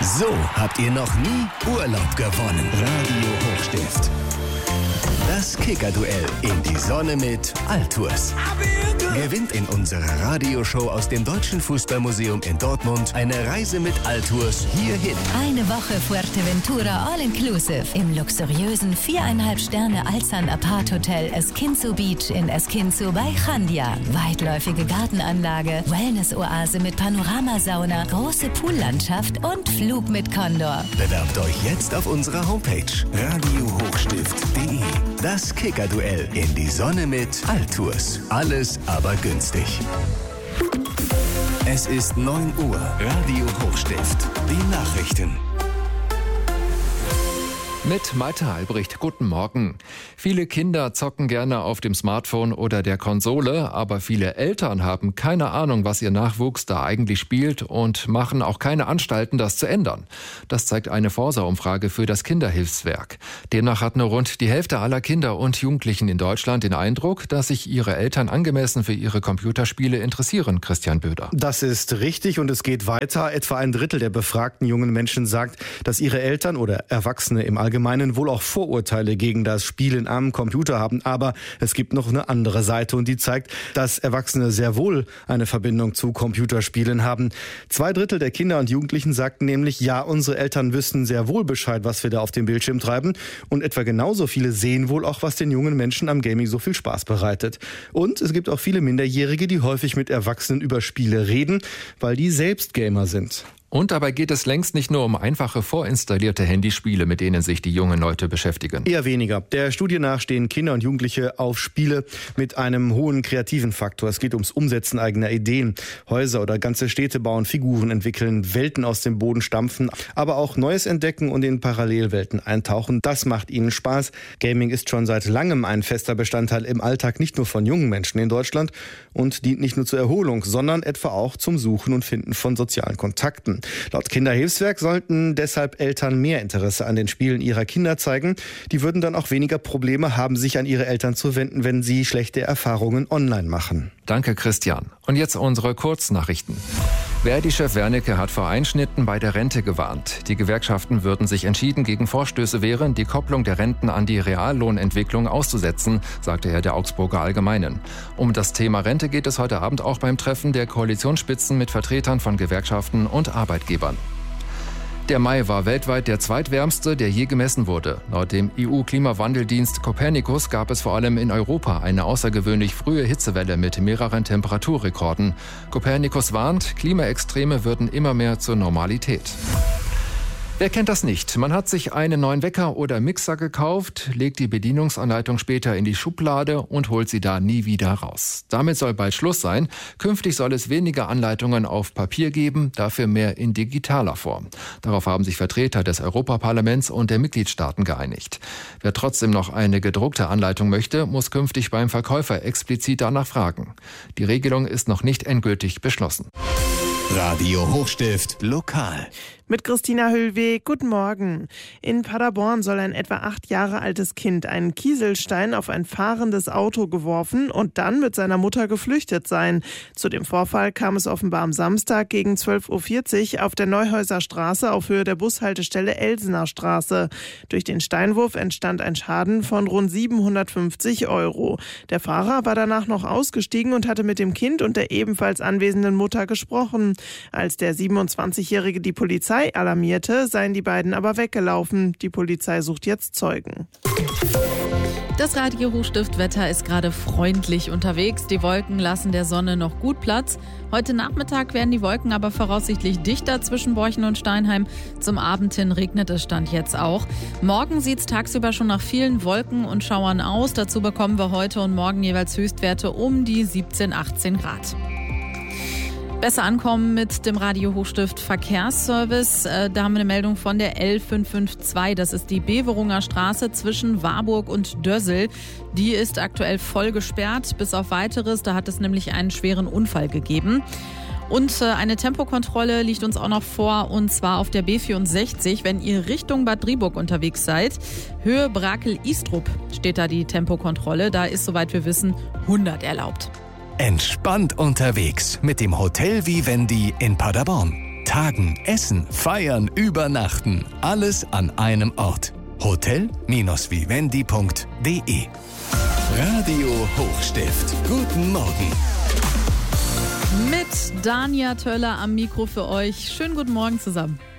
So habt ihr noch nie Urlaub gewonnen. Radio Hochstift. Das Kicker-Duell in die Sonne mit Altours. Gewinnt in unserer Radioshow aus dem Deutschen Fußballmuseum in Dortmund eine Reise mit Altours hierhin. Eine Woche Fuerteventura All-Inclusive im luxuriösen 4,5 Sterne Alzan Apart Hotel Esquinzo Beach in Esquinzo bei Chandia. Weitläufige Gartenanlage, Wellness-Oase mit Panoramasauna, große Poollandschaft und Flug mit Condor. Bewerbt euch jetzt auf unserer Homepage radiohochstift.de. Das Kicker-Duell in die Sonne mit Altours. Alles aber günstig. Es ist 9 Uhr. Radio Hochstift. Die Nachrichten. Mit Malte Albrecht, guten Morgen. Viele Kinder zocken gerne auf dem Smartphone oder der Konsole, aber viele Eltern haben keine Ahnung, was ihr Nachwuchs da eigentlich spielt und machen auch keine Anstalten, das zu ändern. Das zeigt eine Forsa-Umfrage für das Kinderhilfswerk. Demnach hat nur rund die Hälfte aller Kinder und Jugendlichen in Deutschland den Eindruck, dass sich ihre Eltern angemessen für ihre Computerspiele interessieren. Christian Böder. Das ist richtig und es geht weiter. Etwa ein Drittel der befragten jungen Menschen sagt, dass ihre Eltern oder Erwachsene im Allgemeinen wohl auch Vorurteile gegen das Spielen am Computer haben. Aber es gibt noch eine andere Seite und die zeigt, dass Erwachsene sehr wohl eine Verbindung zu Computerspielen haben. 2/3 der Kinder und Jugendlichen sagten nämlich, ja, unsere Eltern wüssten sehr wohl Bescheid, was wir da auf dem Bildschirm treiben. Und etwa genauso viele sehen wohl auch, was den jungen Menschen am Gaming so viel Spaß bereitet. Und es gibt auch viele Minderjährige, die häufig mit Erwachsenen über Spiele reden, weil die selbst Gamer sind. Und dabei geht es längst nicht nur um einfache vorinstallierte Handyspiele, mit denen sich die jungen Leute beschäftigen. Eher weniger. Der Studie nach stehen Kinder und Jugendliche auf Spiele mit einem hohen kreativen Faktor. Es geht ums Umsetzen eigener Ideen. Häuser oder ganze Städte bauen, Figuren entwickeln, Welten aus dem Boden stampfen, aber auch Neues entdecken und in Parallelwelten eintauchen. Das macht ihnen Spaß. Gaming ist schon seit langem ein fester Bestandteil im Alltag, nicht nur von jungen Menschen in Deutschland und dient nicht nur zur Erholung, sondern etwa auch zum Suchen und Finden von sozialen Kontakten. Laut Kinderhilfswerk sollten deshalb Eltern mehr Interesse an den Spielen ihrer Kinder zeigen. Die würden dann auch weniger Probleme haben, sich an ihre Eltern zu wenden, wenn sie schlechte Erfahrungen online machen. Danke, Christian. Und jetzt unsere Kurznachrichten. Verdi-Chef Wernicke hat vor Einschnitten bei der Rente gewarnt. Die Gewerkschaften würden sich entschieden gegen Vorstöße wehren, die Kopplung der Renten an die Reallohnentwicklung auszusetzen, sagte er der Augsburger Allgemeinen. Um das Thema Rente geht es heute Abend auch beim Treffen der Koalitionsspitzen mit Vertretern von Gewerkschaften und Arbeitgebern. Der Mai war weltweit der zweitwärmste, der je gemessen wurde. Laut dem EU-Klimawandeldienst Copernicus gab es vor allem in Europa eine außergewöhnlich frühe Hitzewelle mit mehreren Temperaturrekorden. Copernicus warnt, Klimaextreme würden immer mehr zur Normalität. Wer kennt das nicht? Man hat sich einen neuen Wecker oder Mixer gekauft, legt die Bedienungsanleitung später in die Schublade und holt sie da nie wieder raus. Damit soll bald Schluss sein. Künftig soll es weniger Anleitungen auf Papier geben, dafür mehr in digitaler Form. Darauf haben sich Vertreter des Europaparlaments und der Mitgliedstaaten geeinigt. Wer trotzdem noch eine gedruckte Anleitung möchte, muss künftig beim Verkäufer explizit danach fragen. Die Regelung ist noch nicht endgültig beschlossen. Radio Hochstift lokal. Mit Christina Höllweg, guten Morgen. In Paderborn soll ein etwa 8 Jahre altes Kind einen Kieselstein auf ein fahrendes Auto geworfen und dann mit seiner Mutter geflüchtet sein. Zu dem Vorfall kam es offenbar am Samstag gegen 12:40 Uhr auf der Neuhäuser Straße auf Höhe der Bushaltestelle Elsener Straße. Durch den Steinwurf entstand ein Schaden von rund 750 €. Der Fahrer war danach noch ausgestiegen und hatte mit dem Kind und der ebenfalls anwesenden Mutter gesprochen. Als der 27-Jährige die Polizei alarmierte, seien die beiden aber weggelaufen. Die Polizei sucht jetzt Zeugen. Das Radio Hochstift-Wetter ist gerade freundlich unterwegs. Die Wolken lassen der Sonne noch gut Platz. Heute Nachmittag werden die Wolken aber voraussichtlich dichter zwischen Borchen und Steinheim. Zum Abend hin regnet es Stand jetzt auch. Morgen sieht es tagsüber schon nach vielen Wolken und Schauern aus. Dazu bekommen wir heute und morgen jeweils Höchstwerte um die 17, 18 Grad. Besser ankommen mit dem Radio Hochstift Verkehrsservice. Da haben wir eine Meldung von der L552. Das ist die Beverunger Straße zwischen Warburg und Dössel. Die ist aktuell voll gesperrt, bis auf Weiteres. Da hat es nämlich einen schweren Unfall gegeben. Und eine Tempokontrolle liegt uns auch noch vor, und zwar auf der B64, wenn ihr Richtung Bad Driburg unterwegs seid. Höhe Brakel-Istrup steht da die Tempokontrolle. Da ist, soweit wir wissen, 100 erlaubt. Entspannt unterwegs mit dem Hotel Vivendi in Paderborn. Tagen, essen, feiern, übernachten. Alles an einem Ort. Hotel-vivendi.de. Radio Hochstift. Guten Morgen. Mit Dania Töller am Mikro für euch. Schönen guten Morgen zusammen.